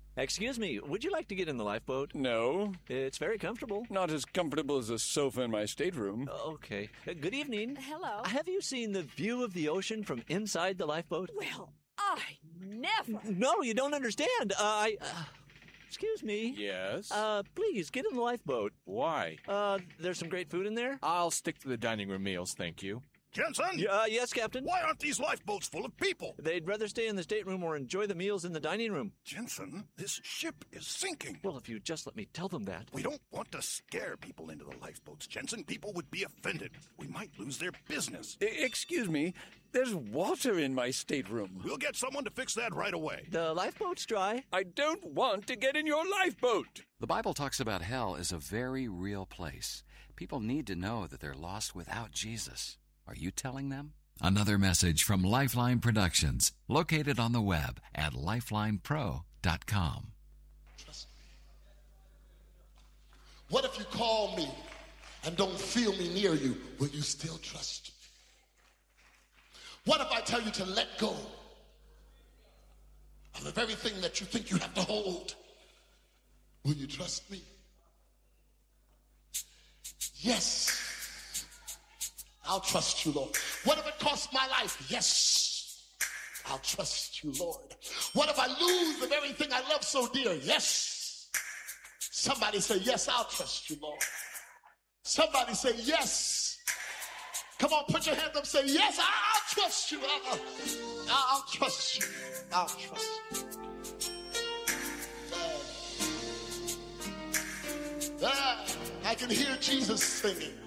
Excuse me, would you like to get in the lifeboat? No, It's very comfortable. not as comfortable as a sofa in my stateroom. Okay. Good evening. Hello. Have you seen the view of the ocean from inside the lifeboat? Well, I never. No, you don't understand. Excuse me. Yes? Please, get in the lifeboat. Why? There's some great food in there? I'll stick to the dining room meals, thank you. Jensen? Yes, Captain. Why aren't these lifeboats full of people? They'd rather stay in the stateroom or enjoy the meals in the dining room. Jensen, this ship is sinking. Well, if you just let me tell them that. We don't want to scare people into the lifeboats, Jensen. People would be offended. We might lose their business. Excuse me, there's water in my stateroom. We'll get someone to fix that right away. The lifeboat's dry. I don't want to get in your lifeboat. The Bible talks about hell as a very real place. People need to know that they're lost without Jesus. Are you telling them? Another message from Lifeline Productions, located on the web at lifelinepro.com. Trust me. What if you call me and don't feel me near you? Will you still trust me? What if I tell you to let go of the very thing that you think you have to hold? Will you trust me? Yes. I'll trust you, Lord. What if it costs my life? Yes, I'll trust you, Lord. What if I lose the very thing I love so dear? Yes. Somebody say, yes, I'll trust you, Lord. Somebody say, yes. Come on, put your hands up, say, yes, I'll trust you. I'll trust you. I'll trust you. I can hear Jesus singing.